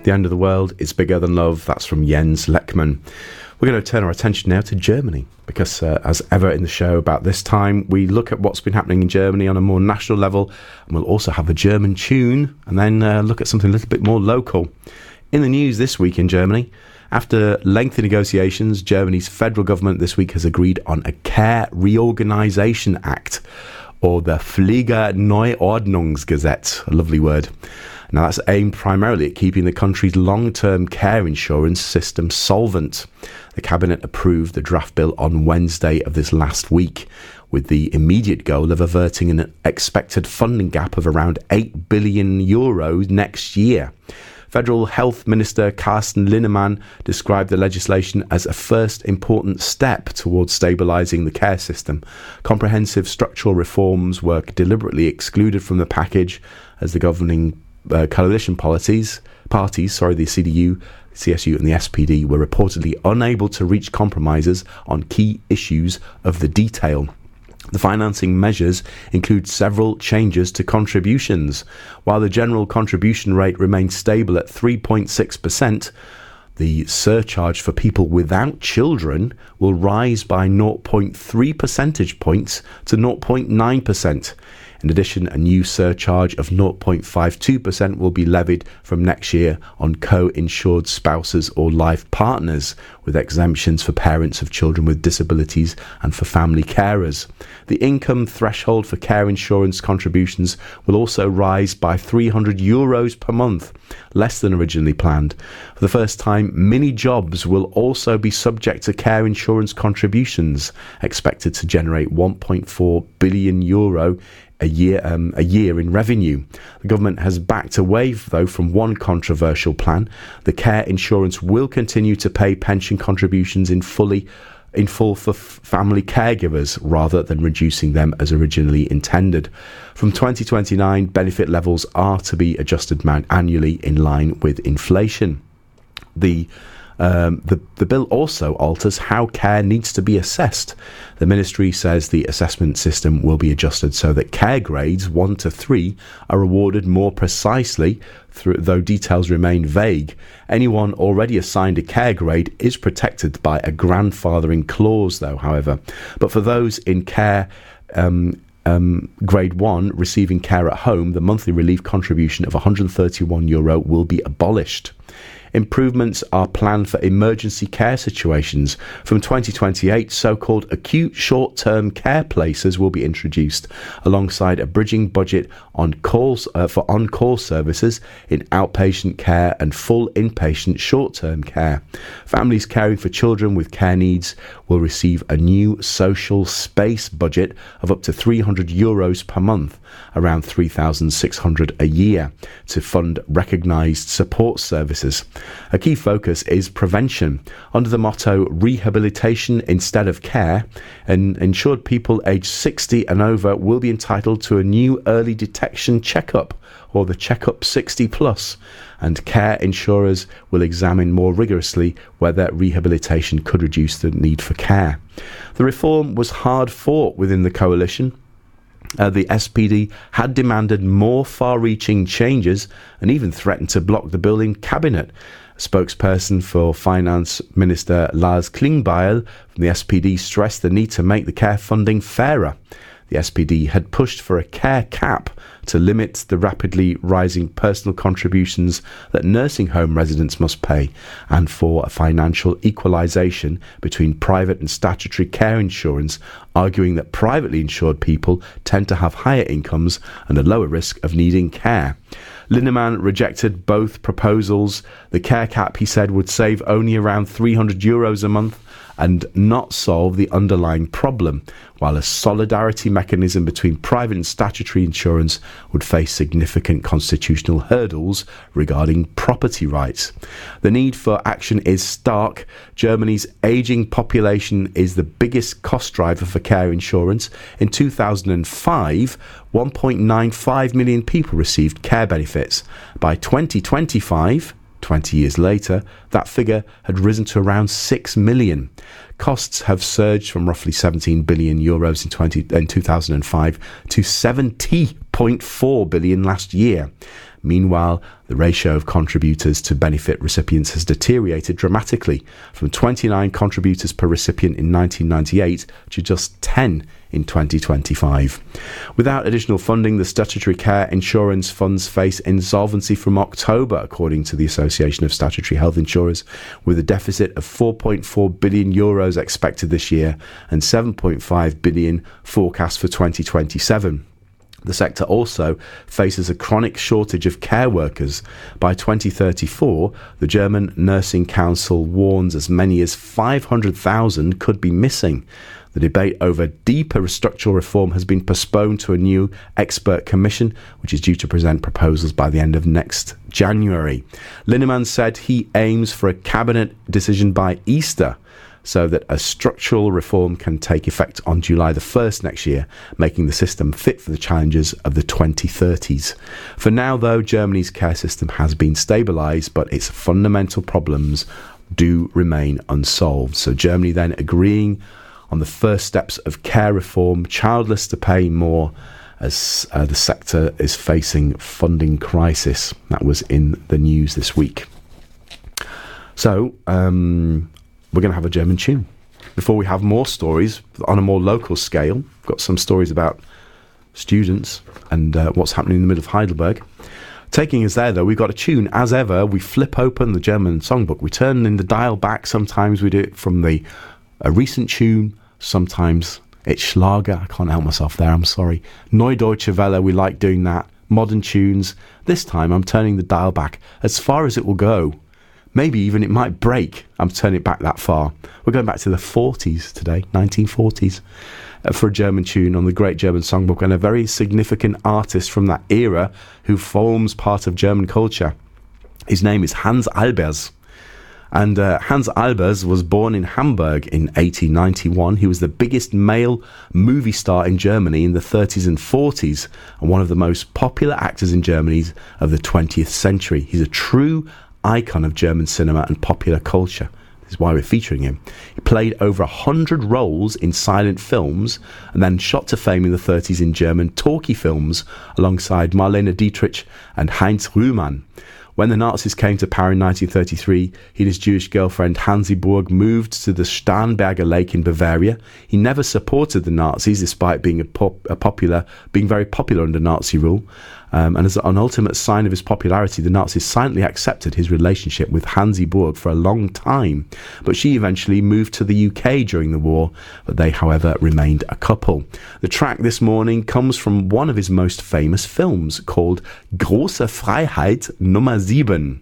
The end of the world is bigger than love. That's from Jens Lechman. We're going to turn our attention now to Germany because, as ever in the show about this time, we look at what's been happening in Germany on a more national level, and we'll also have a German tune and then look at something a little bit more local. In the news this week in Germany, after lengthy negotiations, Germany's federal government this week has agreed on a Care Reorganisation Act, or the Pflegeneuordnungsgesetz, a lovely word. Now, that's aimed primarily at keeping the country's long-term care insurance system solvent. The Cabinet approved the draft bill on Wednesday of this last week, with the immediate goal of averting an expected funding gap of around €8 billion next year. Federal Health Minister Carsten Linnemann described the legislation as a first important step towards stabilising the care system. Comprehensive structural reforms were deliberately excluded from the package as the governing coalition parties, the CDU, CSU and the SPD, were reportedly unable to reach compromises on key issues of the detail. The financing measures include several changes to contributions. While the general contribution rate remains stable at 3.6%, the surcharge for people without children will rise by 0.3 percentage points to 0.9%. In addition, a new surcharge of 0.52% will be levied from next year on co-insured spouses or life partners, with exemptions for parents of children with disabilities and for family carers. The income threshold for care insurance contributions will also rise by €300 per month, less than originally planned. For the first time, mini jobs will also be subject to care insurance contributions, expected to generate €1.4 billion a year in revenue. The government has backed away, though, from one controversial plan. The care insurance will continue to pay pension contributions in full for family caregivers, rather than reducing them as originally intended. From 2029, benefit levels are to be adjusted annually in line with inflation. The bill also alters how care needs to be assessed. The ministry says the assessment system will be adjusted so that care grades 1 to 3 are awarded more precisely, though details remain vague. Anyone already assigned a care grade is protected by a grandfathering clause, though, however. But for those in care grade 1 receiving care at home, the monthly relief contribution of €131 will be abolished. Improvements are planned for emergency care situations. From 2028, so-called acute short-term care places will be introduced, alongside a bridging budget for on-call services in outpatient care and full inpatient short-term care. Families caring for children with care needs will receive a new social space budget of up to €300 per month, around €3,600 a year, to fund recognised support services. A key focus is prevention. Under the motto rehabilitation instead of care, and insured people aged 60 and over will be entitled to a new early detection checkup, or the Checkup 60 Plus, and care insurers will examine more rigorously whether rehabilitation could reduce the need for care. The reform was hard fought within the coalition. The SPD had demanded more far-reaching changes and even threatened to block the bill in cabinet. A spokesperson for Finance Minister Lars Klingbeil from the SPD stressed the need to make the care funding fairer. The SPD had pushed for a care cap to limit the rapidly rising personal contributions that nursing home residents must pay, and for a financial equalisation between private and statutory care insurance, arguing that privately insured people tend to have higher incomes and a lower risk of needing care. Linnemann rejected both proposals. The care cap, he said, would save only around €300 a month and not solve the underlying problem, while a solidarity mechanism between private and statutory insurance would face significant constitutional hurdles regarding property rights. The need for action is stark. Germany's ageing population is the biggest cost driver for care insurance. In 2005, 1.95 million people received care benefits. By 2025, 20 years later, that figure had risen to around 6 million. Costs have surged from roughly €17 billion in 2005 to €70.4 billion last year. Meanwhile, the ratio of contributors to benefit recipients has deteriorated dramatically, from 29 contributors per recipient in 1998 to just 10 in 2025. Without additional funding, the statutory care insurance funds face insolvency from October, according to the Association of Statutory Health Insurers, with a deficit of €4.4 billion expected this year and €7.5 billion forecast for 2027. The sector also faces a chronic shortage of care workers. By 2034, the German Nursing Council warns as many as 500,000 could be missing. The debate over deeper structural reform has been postponed to a new expert commission, which is due to present proposals by the end of next January. Linnemann said he aims for a cabinet decision by Easter, so that a structural reform can take effect on July the 1st next year, making the system fit for the challenges of the 2030s. For now, though, Germany's care system has been stabilised, but its fundamental problems do remain unsolved. So Germany then agreeing on the first steps of care reform, childless to pay more, as the sector is facing funding crisis. That was in the news this week. So, we're going to have a German tune. Before we have more stories on a more local scale, we've got some stories about students and what's happening in the middle of Heidelberg. Taking us there, though, we've got a tune. As ever, we flip open the German songbook. We turn in the dial back. Sometimes we do it from a recent tune. Sometimes it's Schlager. I can't help myself there. I'm sorry. Neue Deutsche Welle, we like doing that. Modern tunes. This time, I'm turning the dial back as far as it will go. Maybe even it might break. I'm turning it back that far. We're going back to the 40s today, 1940s, for a German tune on the Great German Songbook, and a very significant artist from that era who forms part of German culture. His name is Hans Albers. And Hans Albers was born in Hamburg in 1891. He was the biggest male movie star in Germany in the 30s and 40s, and one of the most popular actors in Germany of the 20th century. He's a true icon of German cinema and popular culture. This is why we're featuring him. He played over 100 roles in silent films and then shot to fame in the 30s in German talkie films alongside Marlene Dietrich and Heinz Rühmann. When the Nazis came to power in 1933, he and his Jewish girlfriend Hansi Burg moved to the Starnberger Lake in Bavaria. He never supported the Nazis, despite being being very popular under Nazi rule. And as an ultimate sign of his popularity, the Nazis silently accepted his relationship with Hansi Burg for a long time. But she eventually moved to the UK during the war, but they, however, remained a couple. The track this morning comes from one of his most famous films, called Große Freiheit Nummer 7.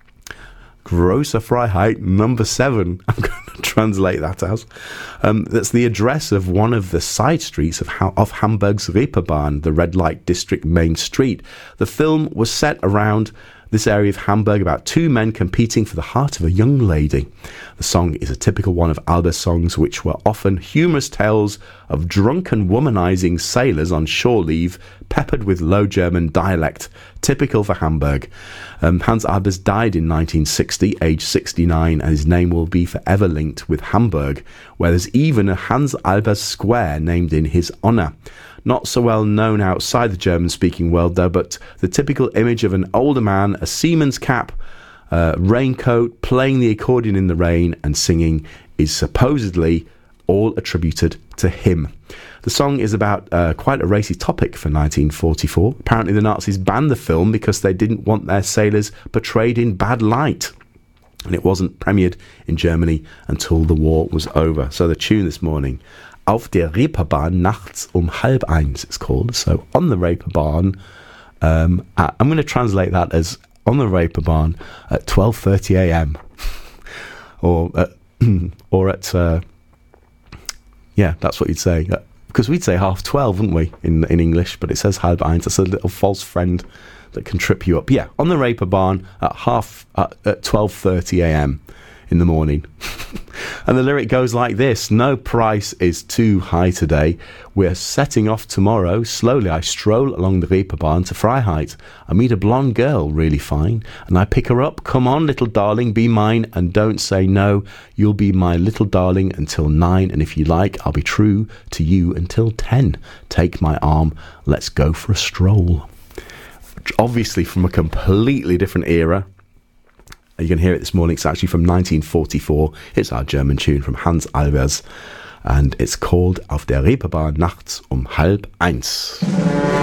Große Freiheit number 7. I'm going to translate that as. That's the address of one of the side streets of Hamburg's Reeperbahn, the red light district main street. The film was set around this area of Hamburg about two men competing for the heart of a young lady. The song is a typical one of Albers' songs, which were often humorous tales of drunken womanizing sailors on shore leave, peppered with Low German dialect, typical for Hamburg. Hans Albers died in 1960, aged 69, and his name will be forever linked with Hamburg, where there's even a Hans Albers Square named in his honour. Not so well known outside the German-speaking world, though, but the typical image of an older man, a seaman's cap, raincoat, playing the accordion in the rain and singing is supposedly all attributed to him. The song is about quite a racy topic for 1944. Apparently the Nazis banned the film because they didn't want their sailors portrayed in bad light. And it wasn't premiered in Germany until the war was over. So the tune this morning, Auf der Reeperbahn nachts 1:30, it's called. So on the Reeperbahn, I'm going to translate that as on the Reeperbahn at 12:30 a.m. or at yeah, that's what you'd say. Because we'd say 12:30, wouldn't we, in English? But it says 1:30. That's a little false friend that can trip you up. Yeah, on the Reeperbahn at 12:30 a.m. in the morning. And the lyric goes like this: no price is too high today. We're setting off tomorrow. Slowly I stroll along the Reeperbahn to Freiheit. I meet a blonde girl, really fine, and I pick her up. Come on, little darling, be mine, and don't say no. You'll be my little darling until 9, and if you like, I'll be true to you until 10. Take my arm, let's go for a stroll. obviously from a completely different era. You can hear it this morning. It's actually from 1944. It's our German tune from Hans Albers, and it's called Auf der Reeperbahn nachts 12:30.